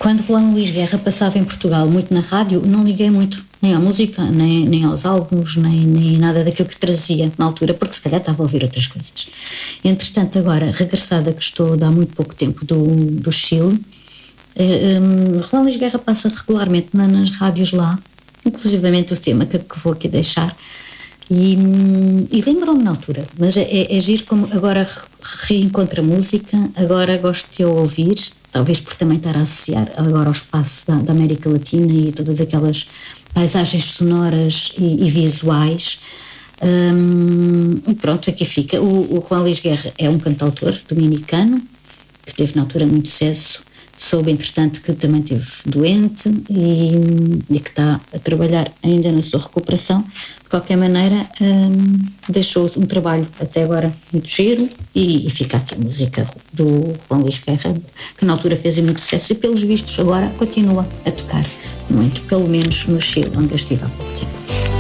Quando Juan Luís Guerra passava em Portugal, muito na rádio, não liguei muito, nem à música, nem aos álbuns, nem nada daquilo que trazia na altura, porque se calhar estava a ouvir outras coisas. Entretanto, agora, regressada que estou de há muito pouco tempo do Chile, Juan Luís Guerra passa regularmente nas rádios lá, inclusivamente o tema que vou aqui deixar, e lembrou-me na altura, mas é giro como agora reencontro a música, agora gosto de ouvir, talvez por também estar a associar agora ao espaço da América Latina e todas aquelas paisagens sonoras e visuais. E pronto, aqui fica. O Juan Luís Guerra é um cantautor dominicano que teve na altura muito sucesso. Soube, entretanto, que também esteve doente e que está a trabalhar ainda na sua recuperação. De qualquer maneira, deixou um trabalho até agora muito giro e fica aqui a música do Juan Luís Guerra, que na altura fez muito sucesso e, pelos vistos, agora continua a tocar muito, pelo menos no Chile, onde eu estive há pouco tempo.